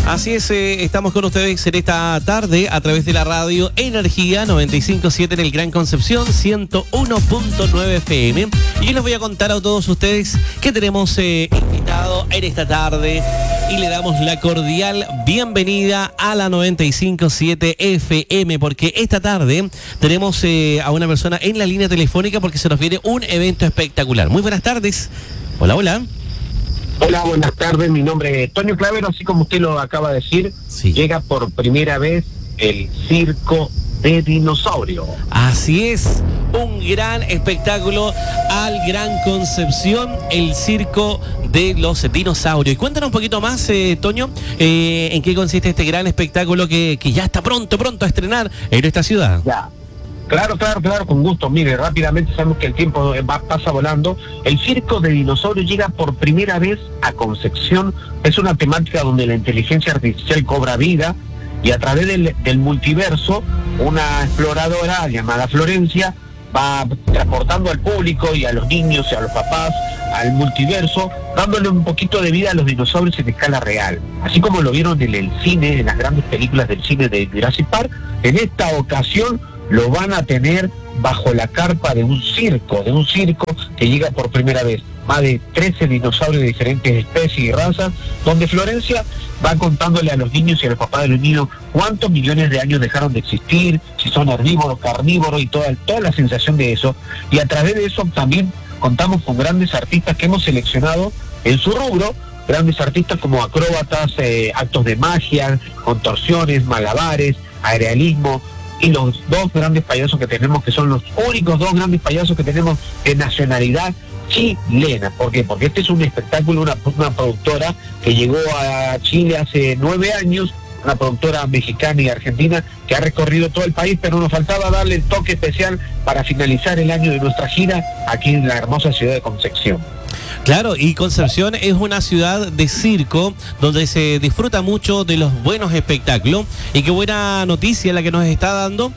Así es, estamos con ustedes en esta tarde a través de la radio Energía 95.7 en el Gran Concepción, 101.9 FM. Y yo les voy a contar a todos ustedes que tenemos invitado en esta tarde y le damos la cordial bienvenida a la 95.7 FM, porque esta tarde tenemos a una persona en la línea telefónica porque se nos viene un evento espectacular. Muy buenas tardes. Hola, hola. Hola, buenas tardes. Mi nombre es Toño Clavero, así como usted lo acaba de decir. Sí. Llega por primera vez el Circo de Dinosaurio. Así es, un gran espectáculo al Gran Concepción, el Circo de los Dinosaurios. Y cuéntanos un poquito más, Toño, en qué consiste este gran espectáculo que ya está pronto a estrenar en esta ciudad. Ya. Claro, con gusto. Mire, rápidamente, sabemos que el tiempo pasa volando. El Circo de Dinosaurios llega por primera vez a Concepción. Es una temática donde la inteligencia artificial cobra vida y a través del multiverso, una exploradora llamada Florencia va transportando al público y a los niños y a los papás al multiverso, dándole un poquito de vida a los dinosaurios en escala real. Así como lo vieron en el cine, en las grandes películas del cine de Jurassic Park, en esta ocasión lo van a tener bajo la carpa de un circo que llega por primera vez. Más de 13 dinosaurios de diferentes especies y razas, donde Florencia va contándole a los niños y a los papás de los niños cuántos millones de años dejaron de existir, si son herbívoros, carnívoros y toda la sensación de eso. Y a través de eso también contamos con grandes artistas que hemos seleccionado en su rubro, grandes artistas como acróbatas, actos de magia, contorsiones, malabares, aerealismo, y los dos grandes payasos que tenemos, que son los únicos dos grandes payasos que tenemos de nacionalidad chilena. ¿Por qué? Porque este es un espectáculo, una productora que llegó a Chile hace 9 años, una productora mexicana y argentina que ha recorrido todo el país, pero nos faltaba darle el toque especial para finalizar el año de nuestra gira aquí en la hermosa ciudad de Concepción. Claro, y Concepción es una ciudad de circo donde se disfruta mucho de los buenos espectáculos, y qué buena noticia la que nos está dando,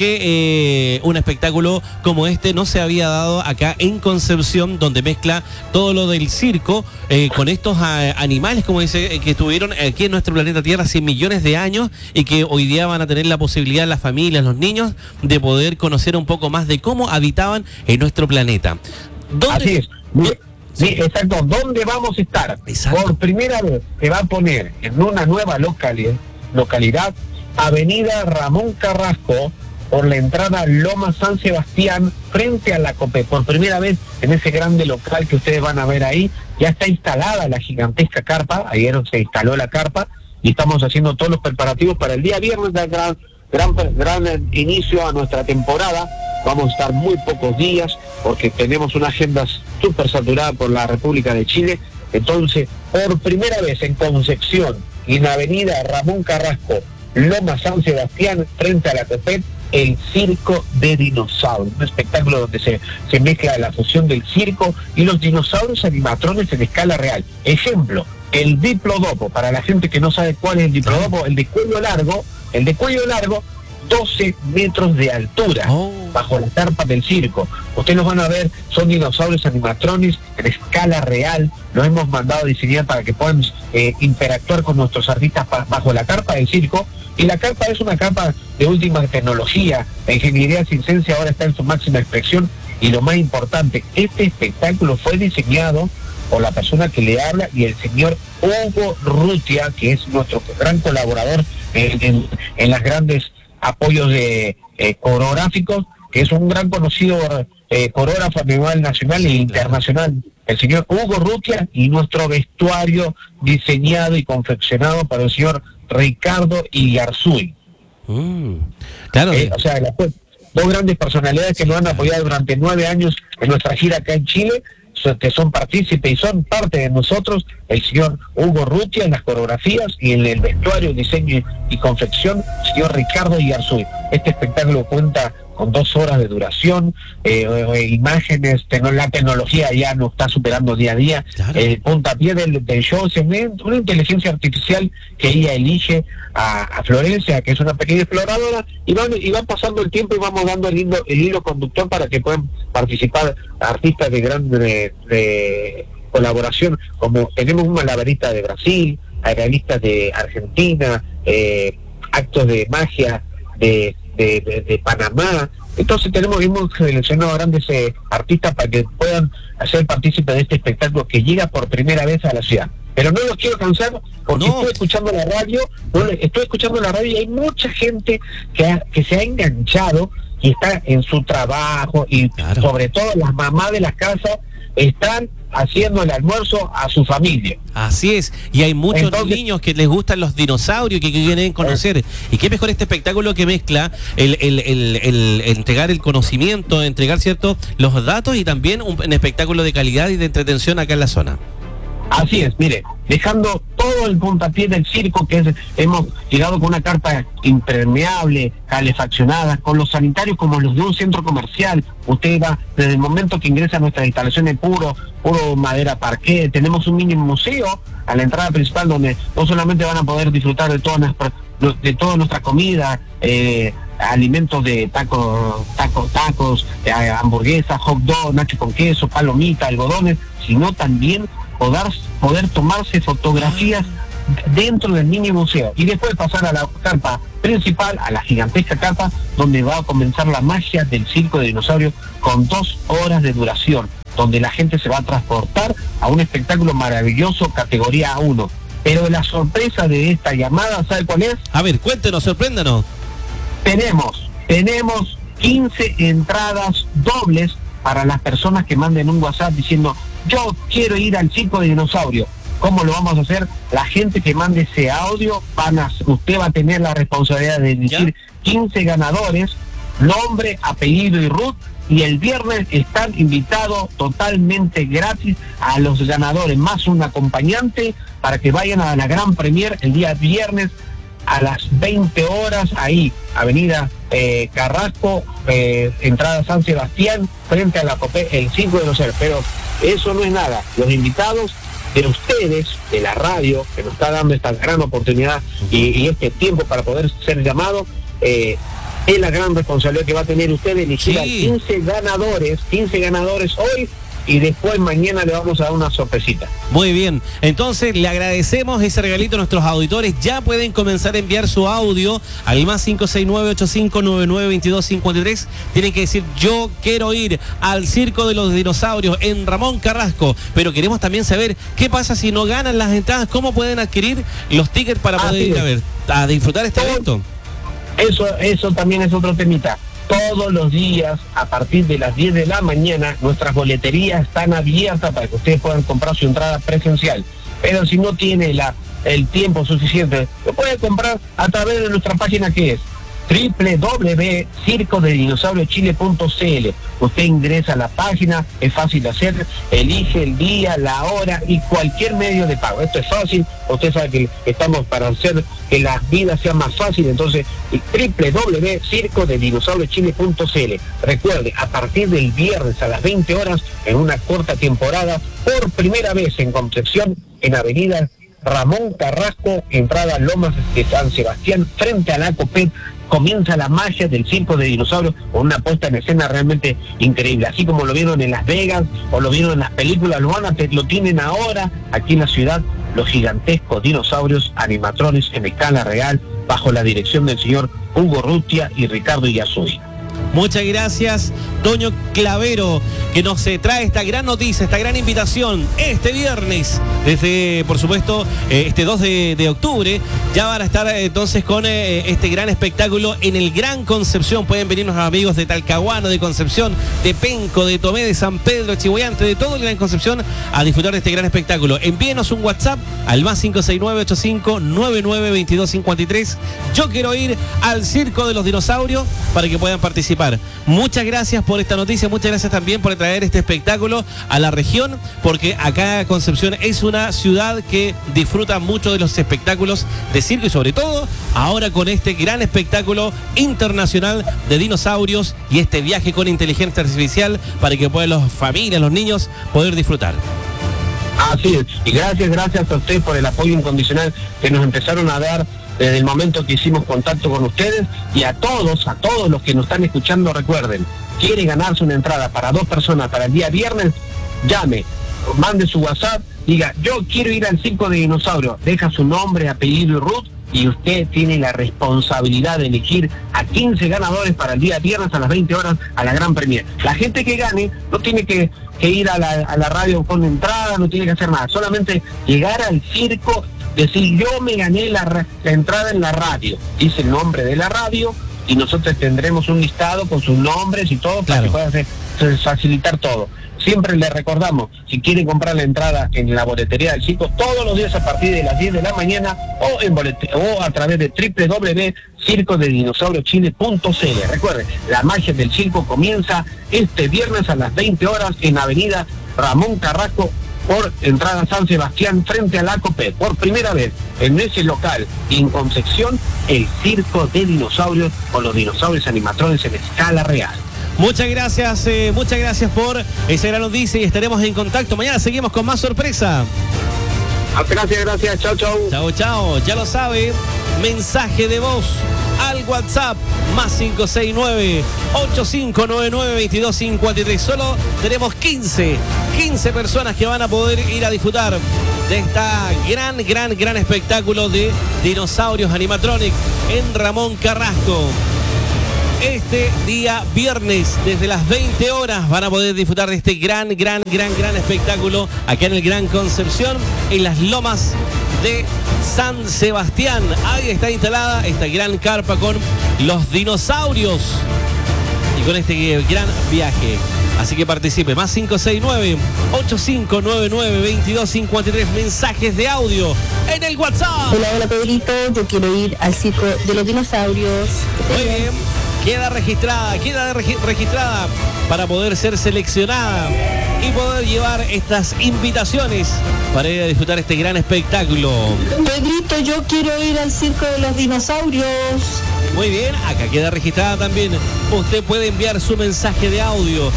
porque un espectáculo como este no se había dado acá en Concepción, donde mezcla todo lo del circo con estos animales, como dice, que estuvieron aquí en nuestro planeta Tierra hace millones de años y que hoy día van a tener la posibilidad las familias, los niños, de poder conocer un poco más de cómo habitaban en nuestro planeta. Así es. Sí, exacto. ¿Dónde vamos a estar? Exacto. Por primera vez se va a poner en una nueva localidad, Avenida Ramón Carrasco, por la entrada Loma San Sebastián, frente a la COPE. Por primera vez en ese grande local que ustedes van a ver ahí, ya está instalada la gigantesca carpa. Ayer se instaló la carpa y estamos haciendo todos los preparativos para el día viernes, gran inicio a nuestra temporada. Vamos a estar muy pocos días porque tenemos una agenda súper saturada por la República de Chile. Entonces, por primera vez en Concepción, en Avenida Ramón Carrasco, Loma San Sebastián, frente a la COPET, el Circo de Dinosaurios, un espectáculo donde se mezcla la fusión del circo y los dinosaurios animatrones en escala real. Ejemplo, el Diplodopo, para la gente que no sabe cuál es el Diplodopo, el de cuello largo, 12 metros de altura, bajo la carpa del circo. Ustedes los van a ver, son dinosaurios animatrones en escala real. Los hemos mandado a diseñar para que puedan interactuar con nuestros artistas bajo la carpa del circo. Y la carpa es una carpa de última tecnología. La ingeniería circense ahora está en su máxima expresión. Y lo más importante, este espectáculo fue diseñado por la persona que le habla y el señor Hugo Rutia, que es nuestro gran colaborador en las grandes apoyos de coreográficos, que es un gran conocido coreógrafo a nivel nacional e internacional, el señor Hugo Rutia, y nuestro vestuario diseñado y confeccionado para el señor Ricardo Igarzuy. Claro. O sea, dos grandes personalidades que nos han apoyado durante 9 años en nuestra gira acá en Chile, que son partícipes y son parte de nosotros, el señor Hugo Rutia en las coreografías y en el vestuario, diseño y confección, el señor Ricardo Igarzuy. Este espectáculo cuenta con 2 horas de duración, imágenes, la tecnología ya nos está superando día a día. Claro. El puntapié del show es una inteligencia artificial que ella elige a Florencia, que es una pequeña exploradora, y van pasando el tiempo y vamos dando el hilo conductor para que puedan participar artistas de gran colaboración, como tenemos un malabarista de Brasil, arenalistas de Argentina, actos de magia de Panamá. Entonces hemos seleccionado grandes artistas para que puedan hacer partícipe de este espectáculo que llega por primera vez a la ciudad. Pero no los quiero cansar porque estoy escuchando la radio, y hay mucha gente que se ha enganchado y está en su trabajo, y sobre todo las mamás de las casas están haciendo el almuerzo a su familia. Así es, y hay muchos niños que les gustan los dinosaurios, que quieren conocer, y qué mejor este espectáculo que mezcla el entregar el conocimiento, entregar los datos, y también un espectáculo de calidad y de entretención acá en la zona. Así es, mire, dejando todo el puntapié del circo, hemos llegado con una carpa impermeable, calefaccionada, con los sanitarios como los de un centro comercial. Usted va, desde el momento que ingresa a nuestras instalaciones, puro madera parqué. Tenemos un mini museo a la entrada principal, donde no solamente van a poder disfrutar de toda nuestra comida, alimentos de tacos, hamburguesas, hot dog, nacho con queso, palomita, algodones, sino también poder tomarse fotografías dentro del mini museo, y después pasar a la carpa principal, a la gigantesca carpa, donde va a comenzar la magia del circo de dinosaurios, con 2 horas de duración, donde la gente se va a transportar a un espectáculo maravilloso, categoría 1. Pero la sorpresa de esta llamada, ¿sabe cuál es? A ver, cuéntenos, sorpréndanos. Tenemos 15 entradas dobles para las personas que manden un WhatsApp diciendo: yo quiero ir al circo de dinosaurio. ¿Cómo lo vamos a hacer? La gente que mande ese audio, usted va a tener la responsabilidad de decir 15 ganadores, nombre, apellido y RUT, y el viernes están invitados totalmente gratis a los ganadores, más un acompañante, para que vayan a la gran premier el día viernes a las 20 horas, ahí, Avenida Carrasco, entrada San Sebastián, frente a la COPE, el circo de dinosaurios. Pero eso no es nada. Los invitados de ustedes, de la radio, que nos está dando esta gran oportunidad y este tiempo para poder ser llamados, es la gran responsabilidad que va a tener usted de elegir a 15 ganadores hoy, y después mañana le vamos a dar una sorpresita. Muy bien, entonces le agradecemos ese regalito a nuestros auditores. Ya pueden comenzar a enviar su audio al más 569-8599-2253. Tienen que decir: yo quiero ir al circo de los dinosaurios en Ramón Carrasco. Pero queremos también saber qué pasa si no ganan las entradas, cómo pueden adquirir los tickets para poder ir a disfrutar este evento. Eso también es otro temita. Todos los días, a partir de las 10 de la mañana, nuestras boleterías están abiertas para que ustedes puedan comprar su entrada presencial. Pero si no tiene el tiempo suficiente, lo puede comprar a través de nuestra página, que es www.circodedinosauriochile.cl. Usted ingresa a la página, es fácil de hacer, elige el día, la hora y cualquier medio de pago. Esto es fácil, usted sabe que estamos para hacer que las vidas sean más fáciles, entonces www.circodedinosauriochile.cl. Recuerde, a partir del viernes a las 20 horas, en una corta temporada, por primera vez en Concepción, en Avenida Ramón Carrasco, entrada Lomas de San Sebastián, frente a la COPET, comienza la magia del circo de dinosaurios, con una puesta en escena realmente increíble, así como lo vieron en Las Vegas o lo vieron en las películas. Lo tienen ahora aquí en la ciudad, los gigantescos dinosaurios animatronics en escala real, bajo la dirección del señor Hugo Rutia y Ricardo Yasui. Muchas gracias, Toño Clavero, que nos trae esta gran noticia, esta gran invitación este viernes, desde, por supuesto, este 2 de octubre. Ya van a estar entonces con este gran espectáculo en el Gran Concepción. Pueden venir los amigos de Talcahuano, de Concepción, de Penco, de Tomé, de San Pedro, de Chihuayante, de todo el Gran Concepción, a disfrutar de este gran espectáculo. Envíenos un WhatsApp al más 569-8599-2253. Yo quiero ir al circo de los dinosaurios, para que puedan participar. Muchas gracias por esta noticia, muchas gracias también por traer este espectáculo a la región, porque acá Concepción es una ciudad que disfruta mucho de los espectáculos de circo, y sobre todo ahora con este gran espectáculo internacional de dinosaurios y este viaje con inteligencia artificial, para que puedan las familias, los niños, poder disfrutar. Así es, y gracias a usted por el apoyo incondicional que nos empezaron a dar desde el momento que hicimos contacto con ustedes, y a todos los que nos están escuchando. Recuerden, quiere ganarse una entrada para 2 personas para el día viernes, llame, mande su WhatsApp diga, yo quiero ir al circo de dinosaurios, deja su nombre, apellido y root, y usted tiene la responsabilidad de elegir a 15 ganadores para el día viernes a las 20 horas a la Gran Premier. La gente que gane no tiene que ir a la radio con entrada, no tiene que hacer nada, solamente llegar al circo, decir yo me gané la entrada en la radio, dice el nombre de la radio y nosotros tendremos un listado con sus nombres y todo para que pueda facilitar todo. Siempre le recordamos, si quieren comprar la entrada en la boletería del circo, todos los días a partir de las 10 de la mañana o a través de www.circodedinosauriochile.cl. Recuerde, la magia del circo comienza este viernes a las 20 horas en Avenida Ramón Carrasco por entrada San Sebastián frente a la COPE. Por primera vez en ese local y en Concepción, el circo de dinosaurios con los dinosaurios animatrones en escala real. Muchas gracias por esa gran noticia y estaremos en contacto. Mañana seguimos con más sorpresa. Gracias, chao. Chao, ya lo sabe, mensaje de voz al WhatsApp +569 85992253. Solo tenemos 15 personas que van a poder ir a disfrutar de esta gran espectáculo de dinosaurios animatronic en Ramón Carrasco. Este día viernes, desde las 20 horas, van a poder disfrutar de este gran espectáculo acá en el Gran Concepción, en las lomas de San Sebastián. Ahí está instalada esta gran carpa con los dinosaurios y con este gran viaje. Así que participe, +569-8599-2253, mensajes de audio en el WhatsApp. Hola Pedrito, yo quiero ir al circo de los dinosaurios. Muy bien. Queda registrada para poder ser seleccionada y poder llevar estas invitaciones para ir a disfrutar este gran espectáculo. Pedrito, yo quiero ir al circo de los dinosaurios. Muy bien, acá queda registrada también. Usted puede enviar su mensaje de audio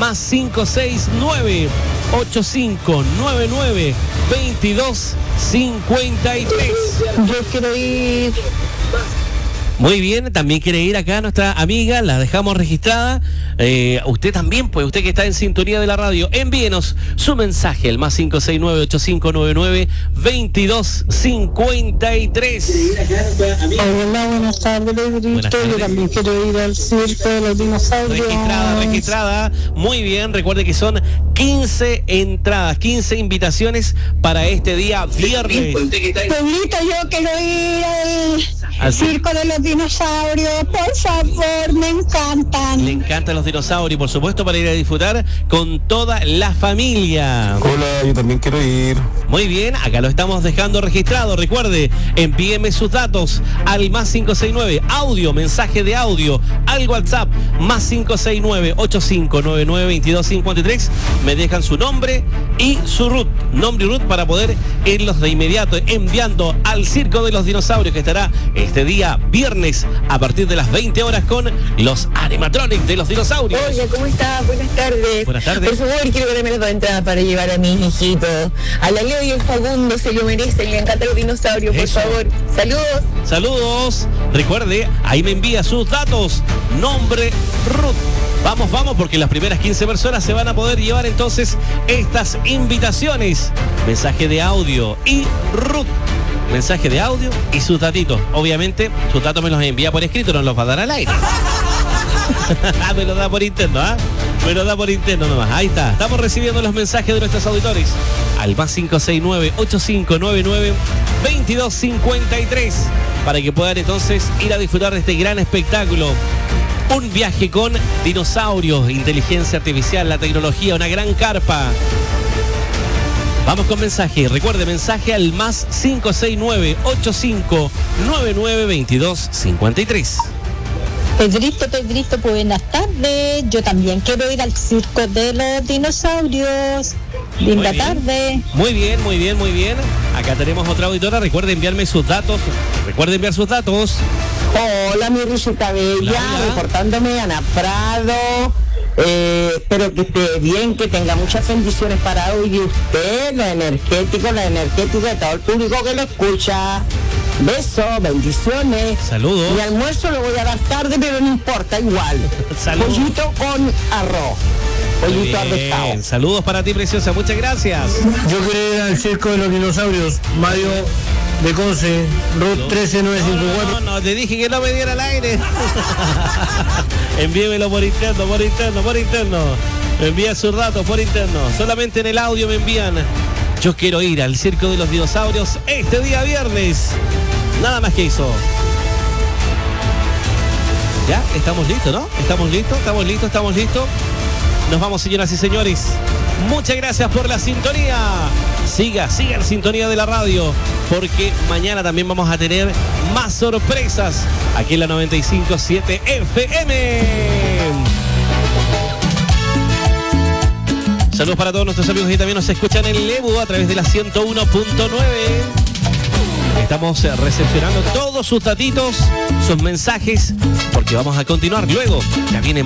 +569-8599-2253. Yo quiero ir. Muy bien, también quiere ir acá nuestra amiga, la dejamos registrada. Usted también, pues usted que está en sintonía de la radio, envíenos su mensaje, el +569-8599-2253. Hola, buenas tardes, Pedrito. Yo también quiero ir al circo de los dinosaurios. Registrada. Muy bien, recuerde que son 15 entradas, 15 invitaciones para este día viernes. Pedrito, yo quiero ir al circo de los dinosaurios, por favor, me encantan. Le encantan los dinosaurios, por supuesto, para ir a disfrutar con toda la familia. Hola, yo también quiero ir. Muy bien, acá lo estamos dejando registrado. Recuerde, envíeme sus datos al +569, audio, mensaje de audio, al WhatsApp +569-8599-2253. Me dejan su nombre y su root, para poder irlos de inmediato enviando al Circo de los Dinosaurios, que estará este día viernes a partir de las 20 horas con los animatronics de los dinosaurios. Hola, ¿cómo estás? Buenas tardes. Buenas tardes. Por favor, quiero ganarme las 2 entradas para llevar a mis hijitos. A la Leo y el Facundo se lo merecen, le encantan los dinosaurios, por favor. Saludos. Recuerde, ahí me envía sus datos, nombre, root. Vamos, porque las primeras 15 personas se van a poder llevar entonces estas invitaciones. Mensaje de audio y root. Mensaje de audio y sus datitos. Obviamente, sus datos me los envía por escrito, no los va a dar al aire. Me lo da por interno, Me lo da por interno nomás. Ahí está. Estamos recibiendo los mensajes de nuestros auditores al +569-8599-2253 para que puedan entonces ir a disfrutar de este gran espectáculo. Un viaje con dinosaurios, inteligencia artificial, la tecnología, una gran carpa. Vamos con mensaje. Recuerde, mensaje al +569-8599-2253. Pedrito, buenas tardes. Yo también quiero ir al circo de los dinosaurios. Linda tarde. Muy bien. Acá tenemos otra auditora. Recuerde enviarme sus datos. Hola, mi Rusita Bella, reportándome Ana Prado. Espero que esté bien, que tenga muchas bendiciones para hoy de usted, la energética de todo el público que lo escucha. Besos, bendiciones. Saludos. Mi almuerzo lo voy a dar tarde, pero no importa, igual. Saludos. Pollito con arroz. Pollito arrestado. Saludos para ti, preciosa, muchas gracias. Yo quiero ir al circo de los dinosaurios, Mario de Conce, RUT 13954. No, te dije que no me diera al aire. Envíemelo por interno. Me envía su dato por interno. Solamente en el audio me envían. Yo quiero ir al circo de los dinosaurios este día viernes. Nada más que eso. Ya, estamos listos, ¿no? Estamos listos. Nos vamos, señoras y señores. Muchas gracias por la sintonía. Siga en sintonía de la radio, porque mañana también vamos a tener más sorpresas aquí en la 95.7 FM. Saludos para todos nuestros amigos que también nos escuchan en Lebu a través de la 101.9. Estamos recepcionando todos sus datitos, sus mensajes, porque vamos a continuar luego. Ya viene